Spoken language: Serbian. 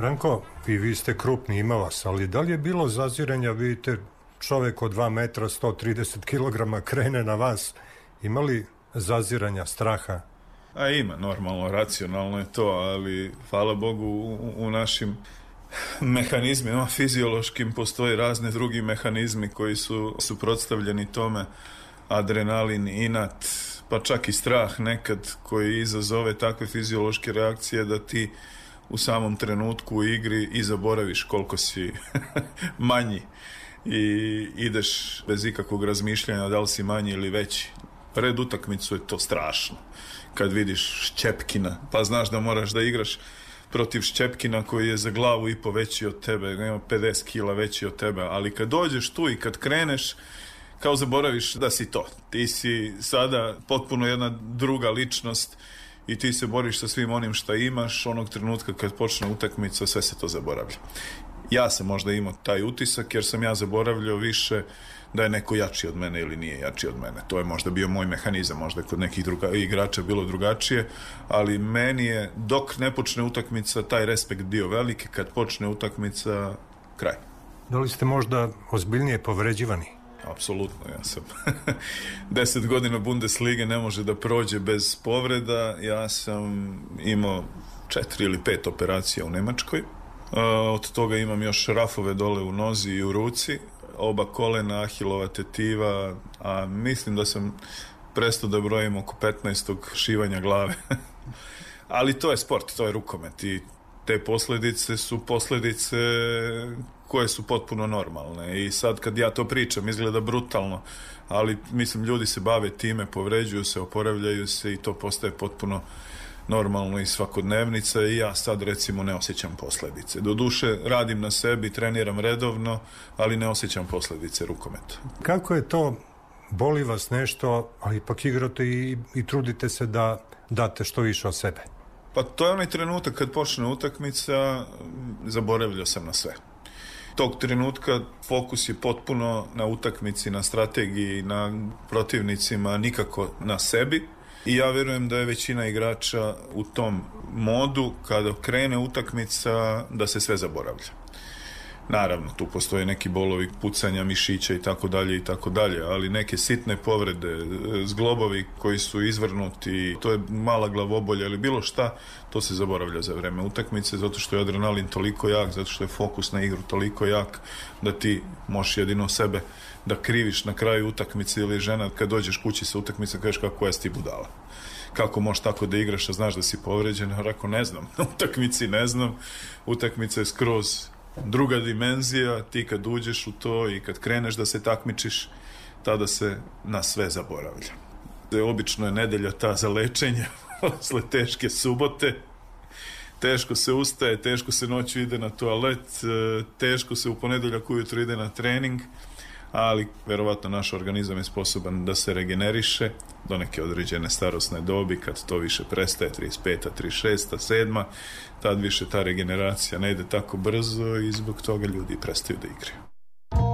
Branko, i vi ste krupni, ima vas, ali da li je bilo zaziranja, vidite, čovjek od 2 metra, 130 kg krene na vas, ima li zaziranja, straha? A ima, normalno, racionalno je to, ali hvala Bogu u našim mehanizmima fiziološkim postoje razni drugi mehanizmi koji su suprotstavljeni tome, adrenalin, inat, pa čak i strah nekad koji izazove takve fiziološke reakcije da ti u samom trenutku u igri i zaboraviš koliko si manji i ideš bez ikakvog razmišljanja da li si manji ili veći. Pred utakmicu je to strašno. Kad vidiš Šćepkina, pa znaš da moraš da igraš protiv Šćepkina koji je za glavu i po veći od tebe, ima 50 kila veći od tebe, ali kad dođeš tu i kad kreneš, kao zaboraviš da si to. Ti si sada potpuno jedna druga ličnost i ti se boriš sa svim onim što imaš, onog trenutka kad počne utakmica, sve se to zaboravlja. Ja sam možda imao taj utisak jer sam ja zaboravljao više da je neko jači od mene ili nije jači od mene. To je možda bio moj mehanizam, možda kod nekih igrača bilo drugačije, ali meni je dok ne počne utakmica taj respekt bio veliki, kad počne utakmica kraj. Da li ste možda ozbiljnije povređivani? Apsolutno, ja sam 10 godina Bundeslige ne može da prođe bez povreda. Ja sam imao 4 ili 5 operacija u Nemačkoj. Od toga imam još rafove dole u nozi i u ruci, oba kolena, ahilova tetiva, a mislim da sam prestao da brojim oko 15. šivanja glave. Ali to je sport, to je rukomet i te posljedice su posljedice koje su potpuno normalne i sad kad ja to pričam izgleda brutalno, ali mislim ljudi se bave time, povređuju se, oporavljaju se i to postaje potpuno normalno i svakodnevnica i ja sad recimo ne osjećam posljedice. Doduše radim na sebi, treniram redovno, ali ne osjećam posljedice rukometa. Kako je to, boli vas nešto, ali ipak igrate i trudite se da date što više od sebe? Pa to je onaj trenutak kad počne utakmica, zaboravljao sam na sve. Tog trenutka fokus je potpuno na utakmici, na strategiji, na protivnicima, nikako na sebi. I ja vjerujem da je većina igrača u tom modu kada krene utakmica da se sve zaboravlja. Naravno, tu postoje neki bolovi, pucanja mišića i tako dalje, ali neke sitne povrede, zglobovi koji su izvrnuti, to je mala glavobolja ili bilo šta, to se zaboravlja za vrijeme utakmice, zato što je adrenalin toliko jak, zato što je fokus na igru toliko jak, da ti možeš jedino sebe da kriviš na kraju utakmice ili žena kad dođeš kući sa utakmice kažeš kako si ti budala. Kako možeš tako da igraš, a znaš da si povređen? Rekao, ne znam, na utakmici ne znam, utakmica je skroz druga dimenzija, ti kad uđeš u to i kad kreneš da se takmičiš, tada se na sve zaboravlja. Obično je nedelja ta za lečenje, posle teške subote, teško se ustaje, teško se noću ide na toalet, teško se u ponedeljak ujutro ide na trening, ali verovatno naš organizam je sposoban da se regeneriše do neke određene starosne dobi, kad to više prestaje, 35. 36. 7. Tad više ta regeneracija ne ide tako brzo i zbog toga ljudi prestaju da igraju.